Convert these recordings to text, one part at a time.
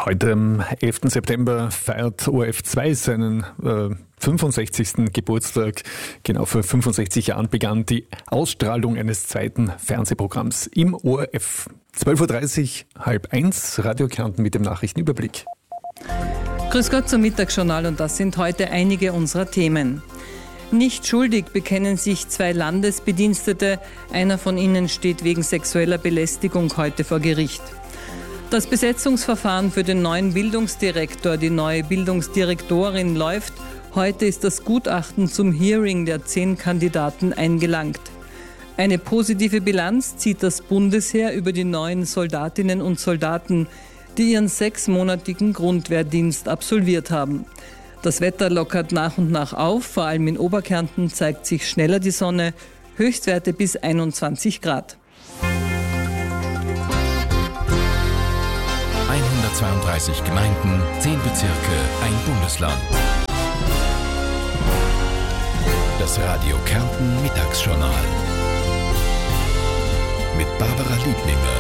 Heute am 11. September feiert ORF2 seinen 65. Geburtstag. Genau vor 65 Jahren begann die Ausstrahlung eines zweiten Fernsehprogramms im ORF. 12.30 Uhr, 12:30, Radio Kärnten mit dem Nachrichtenüberblick. Grüß Gott zum Mittagsjournal und das sind heute einige unserer Themen. Nicht schuldig bekennen sich 2 Landesbedienstete. Einer von ihnen steht wegen sexueller Belästigung heute vor Gericht. Das Besetzungsverfahren für den neuen Bildungsdirektor, die neue Bildungsdirektorin läuft. Heute ist das Gutachten zum Hearing der 10 Kandidaten eingelangt. Eine positive Bilanz zieht das Bundesheer über die neuen Soldatinnen und Soldaten, die ihren 6-monatigen Grundwehrdienst absolviert haben. Das Wetter lockert nach und nach auf, vor allem in Oberkärnten zeigt sich schneller die Sonne, Höchstwerte bis 21 Grad. 132 Gemeinden, 10 Bezirke, ein Bundesland. Das Radio Kärnten Mittagsjournal mit Barbara Liebninger.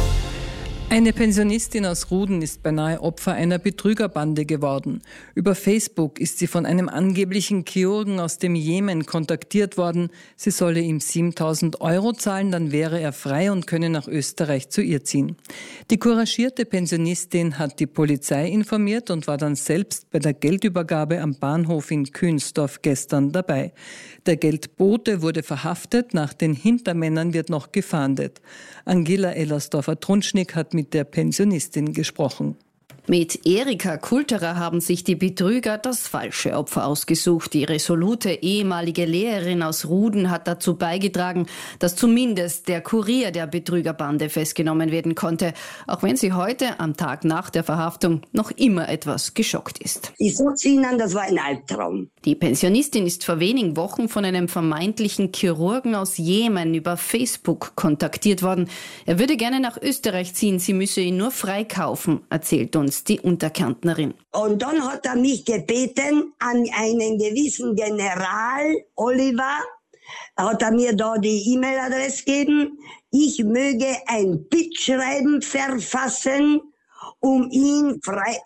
Eine Pensionistin aus Ruden ist beinahe Opfer einer Betrügerbande geworden. Über Facebook ist sie von einem angeblichen Chirurgen aus dem Jemen kontaktiert worden. Sie solle ihm 7.000 € zahlen, dann wäre er frei und könne nach Österreich zu ihr ziehen. Die couragierte Pensionistin hat die Polizei informiert und war dann selbst bei der Geldübergabe am Bahnhof in Künsdorf gestern dabei. Der Geldbote wurde verhaftet, nach den Hintermännern wird noch gefahndet. Angela Ellersdorfer-Trunschnick hat mit der Pensionistin gesprochen. Mit Erika Kulterer haben sich die Betrüger das falsche Opfer ausgesucht. Die resolute ehemalige Lehrerin aus Ruden hat dazu beigetragen, dass zumindest der Kurier der Betrügerbande festgenommen werden konnte, auch wenn sie heute, am Tag nach der Verhaftung, noch immer etwas geschockt ist. Ich sag's Ihnen, das war ein Albtraum. Die Pensionistin ist vor wenigen Wochen von einem vermeintlichen Chirurgen aus Jemen über Facebook kontaktiert worden. Er würde gerne nach Österreich ziehen, sie müsse ihn nur freikaufen, erzählt uns die Unterkärntnerin. Und dann hat er mich gebeten, an einen gewissen General Oliver, hat er mir da die E-Mail-Adresse gegeben, ich möge ein Bittschreiben verfassen, um ihn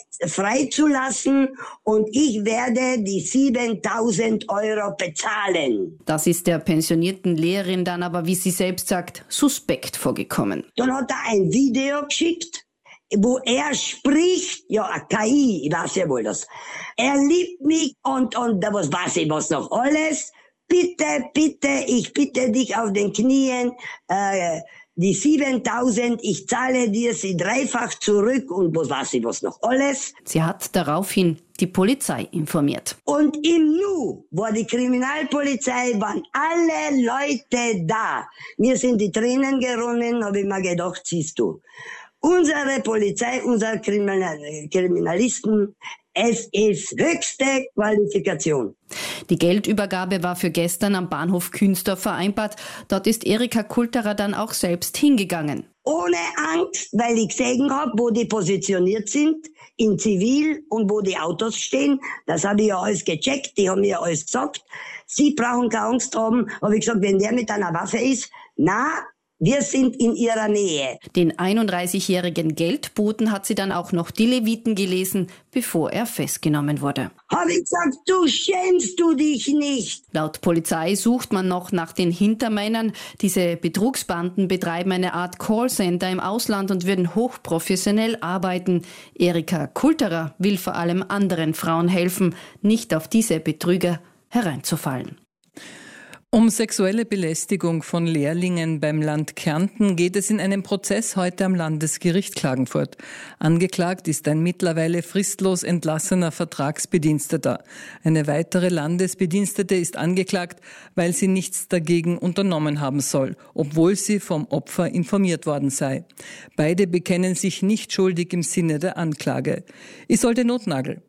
freizulassen und ich werde die 7.000 € bezahlen. Das ist der pensionierten Lehrerin dann aber, wie sie selbst sagt, suspekt vorgekommen. Dann hat er ein Video geschickt, wo er spricht, ja, KI, ich weiß ja wohl das. Er liebt mich und was weiß ich was noch alles. Bitte, ich bitte dich auf den Knien, die 7.000, ich zahle dir sie dreifach zurück und was weiß ich was noch alles. Sie hat daraufhin die Polizei informiert. Und im Nu war die Kriminalpolizei, waren alle Leute da. Mir sind die Tränen geronnen, habe ich mir gedacht, siehst du. Unsere Polizei, unsere Kriminalisten, es ist höchste Qualifikation. Die Geldübergabe war für gestern am Bahnhof Künsdorf vereinbart. Dort ist Erika Kulterer dann auch selbst hingegangen. Ohne Angst, weil ich gesehen habe, wo die positioniert sind, in Zivil und wo die Autos stehen. Das habe ich ja alles gecheckt, die haben mir alles gesagt. Sie brauchen keine Angst haben, habe ich gesagt, wenn der mit einer Waffe ist, wir sind in ihrer Nähe. Den 31-jährigen Geldboten hat sie dann auch noch die Leviten gelesen, bevor er festgenommen wurde. Habe ich gesagt, du schämst du dich nicht? Laut Polizei sucht man noch nach den Hintermännern. Diese Betrugsbanden betreiben eine Art Callcenter im Ausland und würden hochprofessionell arbeiten. Erika Kulterer will vor allem anderen Frauen helfen, nicht auf diese Betrüger hereinzufallen. Um sexuelle Belästigung von Lehrlingen beim Land Kärnten geht es in einem Prozess heute am Landesgericht Klagenfurt. Angeklagt ist ein mittlerweile fristlos entlassener Vertragsbediensteter. Eine weitere Landesbedienstete ist angeklagt, weil sie nichts dagegen unternommen haben soll, obwohl sie vom Opfer informiert worden sei. Beide bekennen sich nicht schuldig im Sinne der Anklage. Isolde Notnagel.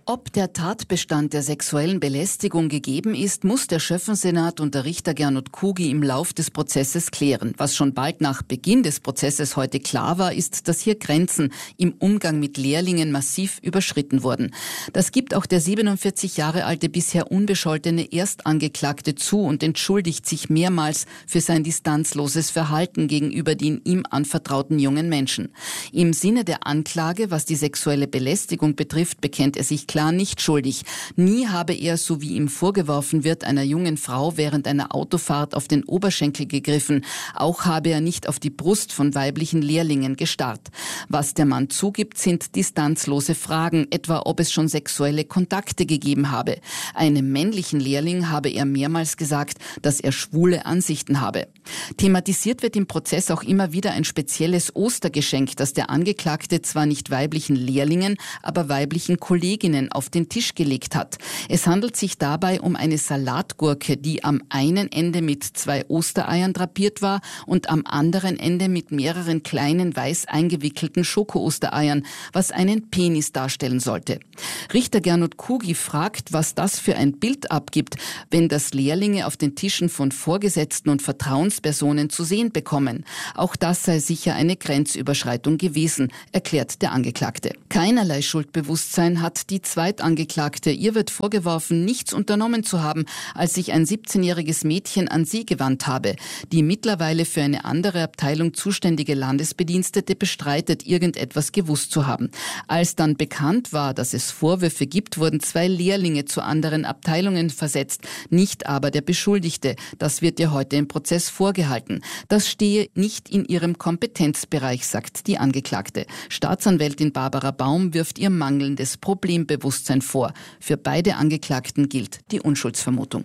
Ob der Tatbestand der sexuellen Belästigung gegeben ist, muss der Schöffensenat und der Richter Gernot Kugi im Lauf des Prozesses klären. Was schon bald nach Beginn des Prozesses heute klar war, ist, dass hier Grenzen im Umgang mit Lehrlingen massiv überschritten wurden. Das gibt auch der 47 Jahre alte bisher unbescholtene Erstangeklagte zu und entschuldigt sich mehrmals für sein distanzloses Verhalten gegenüber den ihm anvertrauten jungen Menschen. Im Sinne der Anklage, was die sexuelle Belästigung betrifft, bekennt er sich klar nicht schuldig. Nie habe er, so wie ihm vorgeworfen wird, einer jungen Frau während einer Autofahrt auf den Oberschenkel gegriffen. Auch habe er nicht auf die Brust von weiblichen Lehrlingen gestarrt. Was der Mann zugibt, sind distanzlose Fragen, etwa ob es schon sexuelle Kontakte gegeben habe. Einem männlichen Lehrling habe er mehrmals gesagt, dass er schwule Ansichten habe. Thematisiert wird im Prozess auch immer wieder ein spezielles Ostergeschenk, das der Angeklagte zwar nicht weiblichen Lehrlingen, aber weiblichen Kolleginnen auf den Tisch gelegt hat. Es handelt sich dabei um eine Salatgurke, die am einen Ende mit 2 Ostereiern drapiert war und am anderen Ende mit mehreren kleinen weiß eingewickelten Schoko-Ostereiern, was einen Penis darstellen sollte. Richter Gernot Kugi fragt, was das für ein Bild abgibt, wenn das Lehrlinge auf den Tischen von Vorgesetzten und Vertrauenspersonen zu sehen bekommen. Auch das sei sicher eine Grenzüberschreitung gewesen, erklärt der Angeklagte. Keinerlei Schuldbewusstsein hat die Zweitangeklagte. Ihr wird vorgeworfen, nichts unternommen zu haben, als sich ein 17-jähriges Mädchen an sie gewandt habe. Die mittlerweile für eine andere Abteilung zuständige Landesbedienstete bestreitet, irgendetwas gewusst zu haben. Als dann bekannt war, dass es Vorwürfe gibt, wurden 2 Lehrlinge zu anderen Abteilungen versetzt, nicht aber der Beschuldigte. Das wird ihr heute im Prozess vorgehalten. Das stehe nicht in ihrem Kompetenzbereich, sagt die Angeklagte. Staatsanwältin Barbara Baum wirft ihr mangelndes Problembewusstsein vor. Für beide Angeklagten gilt die Unschuldsvermutung.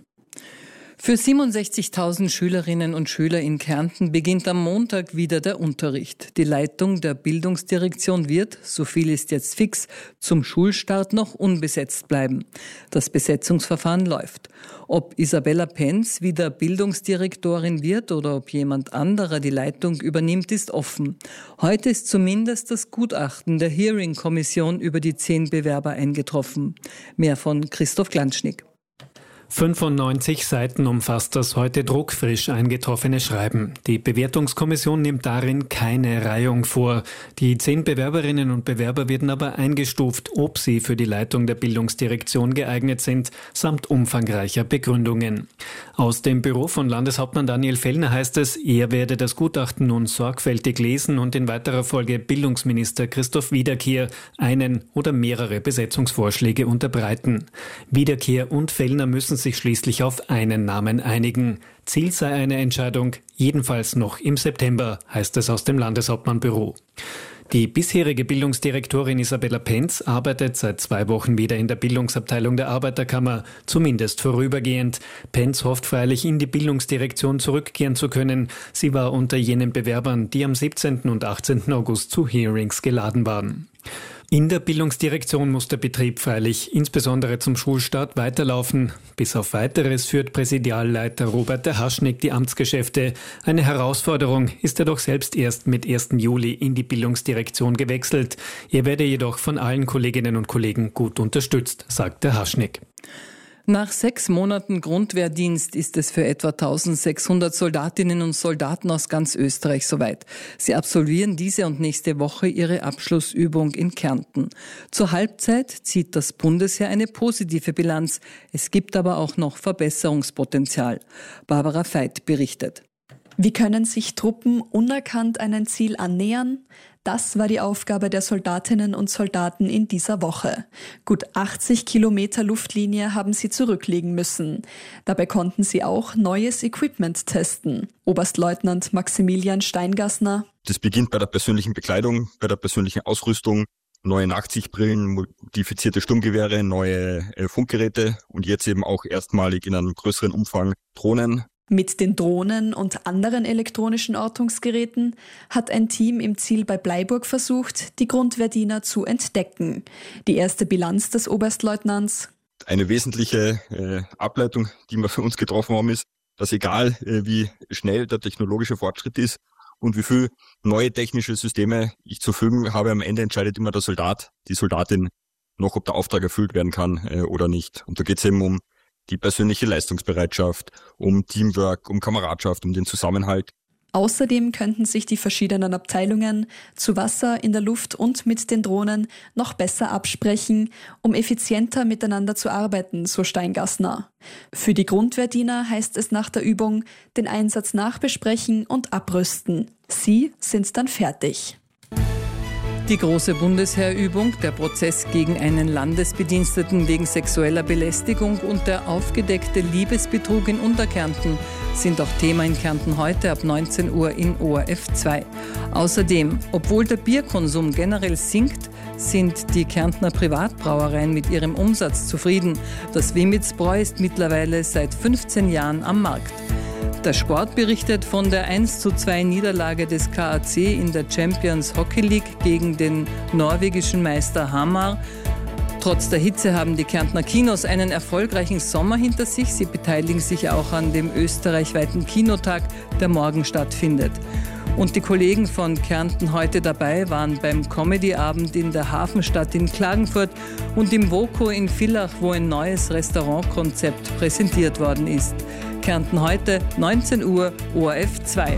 Für 67.000 Schülerinnen und Schüler in Kärnten beginnt am Montag wieder der Unterricht. Die Leitung der Bildungsdirektion wird, so viel ist jetzt fix, zum Schulstart noch unbesetzt bleiben. Das Besetzungsverfahren läuft. Ob Isabella Penz wieder Bildungsdirektorin wird oder ob jemand anderer die Leitung übernimmt, ist offen. Heute ist zumindest das Gutachten der Hearing-Kommission über die 10 Bewerber eingetroffen. Mehr von Christoph Glanschnick. 95 Seiten umfasst das heute druckfrisch eingetroffene Schreiben. Die Bewertungskommission nimmt darin keine Reihung vor. Die 10 Bewerberinnen und Bewerber werden aber eingestuft, ob sie für die Leitung der Bildungsdirektion geeignet sind, samt umfangreicher Begründungen. Aus dem Büro von Landeshauptmann Daniel Fellner heißt es, er werde das Gutachten nun sorgfältig lesen und in weiterer Folge Bildungsminister Christoph Wiederkehr einen oder mehrere Besetzungsvorschläge unterbreiten. Wiederkehr und Fellner müssen sich schließlich auf einen Namen einigen. Ziel sei eine Entscheidung, jedenfalls noch im September, heißt es aus dem Landeshauptmannbüro. Die bisherige Bildungsdirektorin Isabella Penz arbeitet seit 2 Wochen wieder in der Bildungsabteilung der Arbeiterkammer, zumindest vorübergehend. Penz hofft freilich, in die Bildungsdirektion zurückkehren zu können. Sie war unter jenen Bewerbern, die am 17. und 18. August zu Hearings geladen waren. In der Bildungsdirektion muss der Betrieb freilich insbesondere zum Schulstart weiterlaufen. Bis auf Weiteres führt Präsidialleiter Robert de Haschnick die Amtsgeschäfte. Eine Herausforderung ist er doch selbst erst mit 1. Juli in die Bildungsdirektion gewechselt. Er werde jedoch von allen Kolleginnen und Kollegen gut unterstützt, sagt de Haschnick. Nach 6 Monaten Grundwehrdienst ist es für etwa 1600 Soldatinnen und Soldaten aus ganz Österreich soweit. Sie absolvieren diese und nächste Woche ihre Abschlussübung in Kärnten. Zur Halbzeit zieht das Bundesheer eine positive Bilanz. Es gibt aber auch noch Verbesserungspotenzial. Barbara Veit berichtet. Wie können sich Truppen unerkannt einem Ziel annähern? Das war die Aufgabe der Soldatinnen und Soldaten in dieser Woche. Gut 80 Kilometer Luftlinie haben sie zurücklegen müssen. Dabei konnten sie auch neues Equipment testen. Oberstleutnant Maximilian Steingassner. Das beginnt bei der persönlichen Bekleidung, bei der persönlichen Ausrüstung, neue Nachtsichtbrillen, modifizierte Sturmgewehre, neue Funkgeräte und jetzt eben auch erstmalig in einem größeren Umfang Drohnen. Mit den Drohnen und anderen elektronischen Ortungsgeräten hat ein Team im Ziel bei Bleiburg versucht, die Grundwehrdiener zu entdecken. Die erste Bilanz des Oberstleutnants. Eine wesentliche Ableitung, die wir für uns getroffen haben, ist, dass egal wie schnell der technologische Fortschritt ist und wie viel neue technische Systeme ich zur Verfügung habe, am Ende entscheidet immer der Soldat, die Soldatin, noch, ob der Auftrag erfüllt werden kann oder nicht. Und da geht es eben um die persönliche Leistungsbereitschaft, um Teamwork, um Kameradschaft, um den Zusammenhalt. Außerdem könnten sich die verschiedenen Abteilungen zu Wasser, in der Luft und mit den Drohnen noch besser absprechen, um effizienter miteinander zu arbeiten, so Steingassner. Für die Grundwehrdiener heißt es nach der Übung, den Einsatz nachbesprechen und abrüsten. Sie sind dann fertig. Die große Bundesheerübung, der Prozess gegen einen Landesbediensteten wegen sexueller Belästigung und der aufgedeckte Liebesbetrug in Unterkärnten sind auch Thema in Kärnten heute ab 19 Uhr in ORF 2. Außerdem, obwohl der Bierkonsum generell sinkt, sind die Kärntner Privatbrauereien mit ihrem Umsatz zufrieden. Das Wemitzbräu ist mittlerweile seit 15 Jahren am Markt. Der Sport berichtet von der 1:2 Niederlage des KAC in der Champions Hockey League gegen den norwegischen Meister Hamar. Trotz der Hitze haben die Kärntner Kinos einen erfolgreichen Sommer hinter sich. Sie beteiligen sich auch an dem österreichweiten Kinotag, der morgen stattfindet. Und die Kollegen von Kärnten heute dabei waren beim Comedy-Abend in der Hafenstadt in Klagenfurt und im Voco in Villach, wo ein neues Restaurantkonzept präsentiert worden ist. Kärnten heute, 19 Uhr, ORF 2.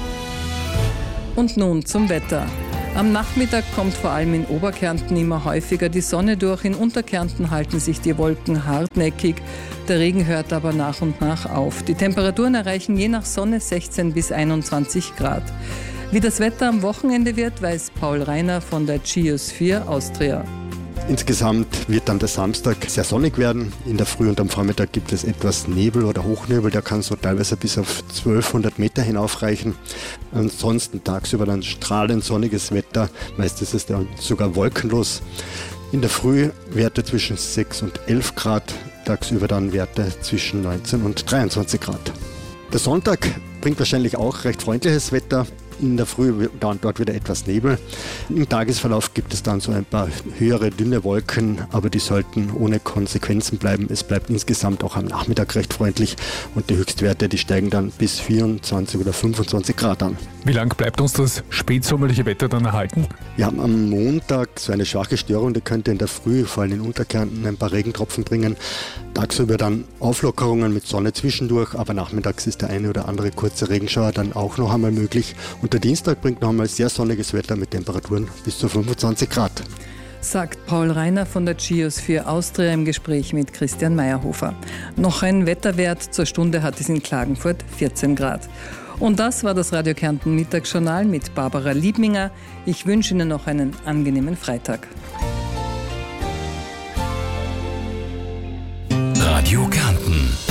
Und nun zum Wetter. Am Nachmittag kommt vor allem in Oberkärnten immer häufiger die Sonne durch. In Unterkärnten halten sich die Wolken hartnäckig. Der Regen hört aber nach und nach auf. Die Temperaturen erreichen je nach Sonne 16 bis 21 Grad. Wie das Wetter am Wochenende wird, weiß Paul Reiner von der Geosphere Austria. Insgesamt wird dann der Samstag sehr sonnig werden. In der Früh und am Vormittag gibt es etwas Nebel oder Hochnebel, der kann so teilweise bis auf 1200 Meter hinaufreichen. Ansonsten tagsüber dann strahlend sonniges Wetter, meistens ist es dann sogar wolkenlos. In der Früh Werte zwischen 6 und 11 Grad, tagsüber dann Werte zwischen 19 und 23 Grad. Der Sonntag bringt wahrscheinlich auch recht freundliches Wetter. In der Früh dann dort wieder etwas Nebel. Im Tagesverlauf gibt es dann so ein paar höhere, dünne Wolken, aber die sollten ohne Konsequenzen bleiben. Es bleibt insgesamt auch am Nachmittag recht freundlich und die Höchstwerte, die steigen dann bis 24 oder 25 Grad an. Wie lang bleibt uns das spätsommerliche Wetter dann erhalten? Wir haben am Montag so eine schwache Störung, die könnte in der Früh, vor allem in Unterkärnten, ein paar Regentropfen bringen. Tagsüber dann Auflockerungen mit Sonne zwischendurch, aber nachmittags ist der eine oder andere kurze Regenschauer dann auch noch einmal möglich. Und der Dienstag bringt noch einmal sehr sonniges Wetter mit Temperaturen bis zu 25 Grad. Sagt Paul Reiner von der Geosphere Austria im Gespräch mit Christian Meyerhofer. Noch ein Wetterwert zur Stunde hat es in Klagenfurt 14 Grad. Und das war das Radio Kärnten Mittagsjournal mit Barbara Liebminger. Ich wünsche Ihnen noch einen angenehmen Freitag. Radio Kärnten.